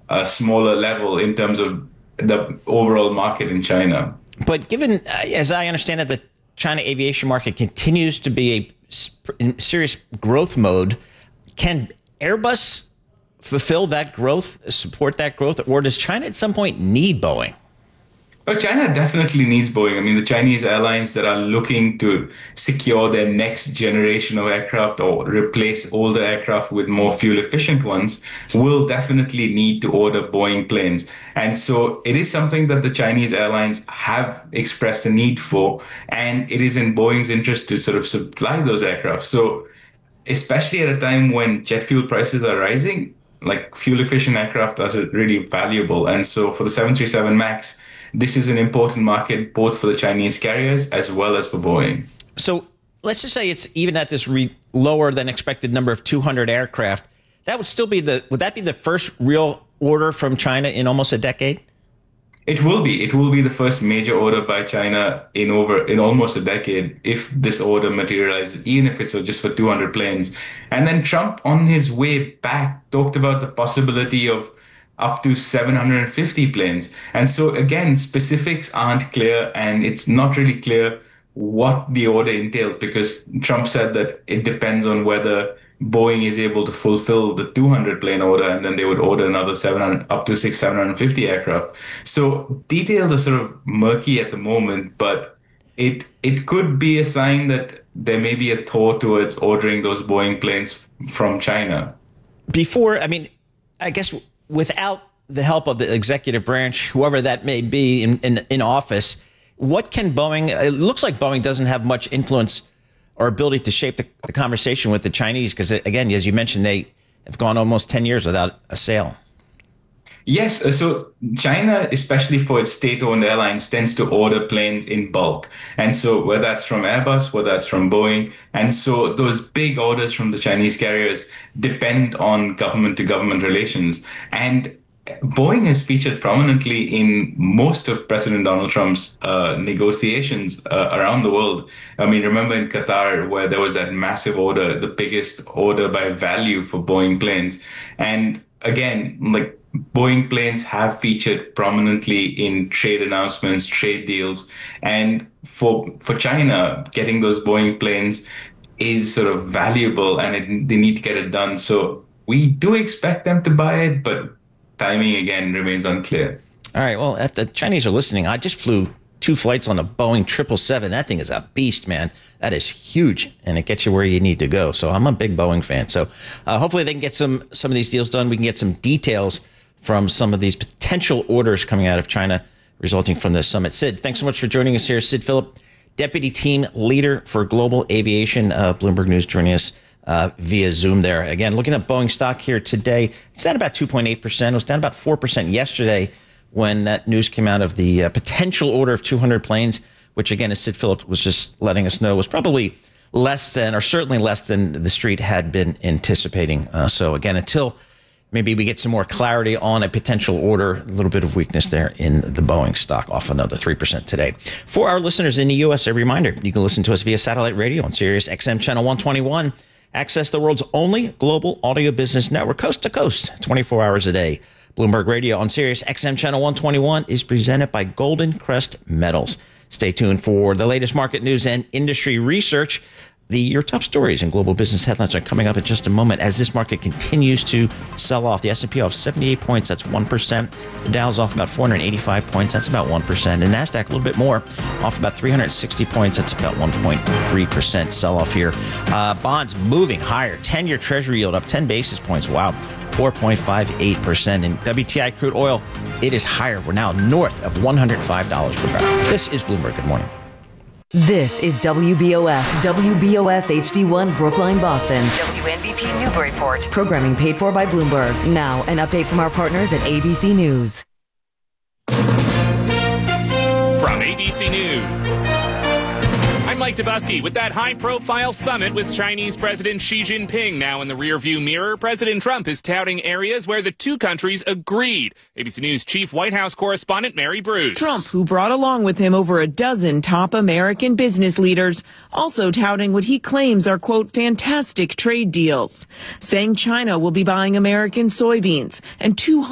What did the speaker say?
a smaller level in terms of the overall market in China. But given, as I understand it, the China aviation market continues to be in serious growth mode. Can Airbus fulfill that growth, support that growth, or does China at some point need Boeing? But China definitely needs Boeing. I mean, the Chinese airlines that are looking to secure their next generation of aircraft or replace older aircraft with more fuel efficient ones will definitely need to order Boeing planes. And so it is something that the Chinese airlines have expressed a need for, and it is in Boeing's interest to sort of supply those aircraft. So especially at a time when jet fuel prices are rising, like fuel efficient aircraft are really valuable. And so for the 737 MAX, this is an important market both for the Chinese carriers as well as for Boeing. So let's just say it's even at this lower than expected number of 200 aircraft. That would still be would that be the first real order from China in almost a decade? It will be. It will be the first major order by China in almost a decade if this order materializes, even if it's just for 200 planes. And then Trump, on his way back, talked about the possibility of up to 750 planes. And so again, specifics aren't clear, and it's not really clear what the order entails because Trump said that it depends on whether Boeing is able to fulfill the 200 plane order, and then they would order another 700, up to 750 aircraft. So details are sort of murky at the moment, but it could be a sign that there may be a thaw towards ordering those Boeing planes from China. Before, I mean, I guess without the help of the executive branch, whoever that may be in office, what can Boeing, it looks like Boeing doesn't have much influence or ability to shape the conversation with the Chinese, because again, as you mentioned, they have gone almost 10 years without a sale. Yes, so China, especially for its state-owned airlines, tends to order planes in bulk. And so whether that's from Airbus, whether that's from Boeing, and so those big orders from the Chinese carriers depend on government-to-government relations. And Boeing has featured prominently in most of President Donald Trump's negotiations around the world. I mean, remember in Qatar where there was that massive order, the biggest order by value for Boeing planes. And again, like Boeing planes have featured prominently in trade announcements, trade deals, and for China, getting those Boeing planes is sort of valuable, and they need to get it done. So we do expect them to buy it, but timing again remains unclear. All right. Well, if the Chinese are listening, I just flew 2 flights on a Boeing 777. That thing is a beast, man. That is huge, and it gets you where you need to go. So I'm a big Boeing fan. So hopefully they can get some of these deals done. We can get some details from some of these potential orders coming out of China resulting from this summit. Sid, thanks so much for joining us here. Sid Phillip, Deputy Team Leader for Global Aviation, Bloomberg News, joining us via Zoom there. Again, looking at Boeing stock here today, it's down about 2.8%. It was down about 4% yesterday when that news came out of the potential order of 200 planes, which again, as Sid Phillips was just letting us know, was probably less than, or certainly less than the street had been anticipating. So again, until maybe we get some more clarity on a potential order, a little bit of weakness there in the Boeing stock, off another 3% today. For our listeners in the U.S., a reminder, you can listen to us via satellite radio on Sirius XM Channel 121. Access the world's only global audio business network, coast to coast, 24 hours a day. Bloomberg Radio on Sirius XM Channel 121 is presented by Golden Crest Metals. Stay tuned for the latest market news and industry research. Your top stories and global business headlines are coming up in just a moment as this market continues to sell off. The S&P off 78 points, that's 1%. The Dow's off about 485 points, that's about 1%. And NASDAQ a little bit more, off about 360 points, that's about 1.3% sell-off here. Bonds moving higher. 10-year Treasury yield up 10 basis points. Wow, 4.58%. And WTI crude oil, it is higher. We're now north of $105 per barrel. This is Bloomberg. Good morning. This is WBOS HD1 Brookline, Boston. WNBP Newburyport. Programming paid for by Bloomberg. Now, an update from our partners at ABC News. From ABC News, I'm Mike Dubusky with that high-profile summit with Chinese President Xi Jinping now in the rearview mirror. President Trump is touting areas where the two countries agreed. ABC News Chief White House correspondent Mary Bruce. Trump, who brought along with him over a dozen top American business leaders, also touting what he claims are, quote, fantastic trade deals, saying China will be buying American soybeans and